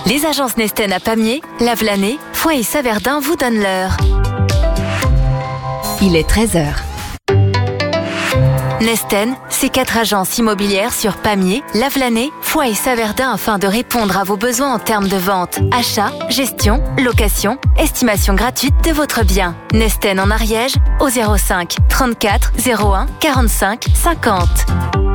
Les agences Nesten à Pamiers, Lavelanet, Foix et Saverdin vous donnent l'heure. Il est 13h. Nesten, c'est 4 agences immobilières sur Pamiers, Lavelanet, Foix et Saverdin afin de répondre à vos besoins en termes de vente, achat, gestion, location, estimation gratuite de votre bien. Nesten en Ariège au 05 34 01 45 50.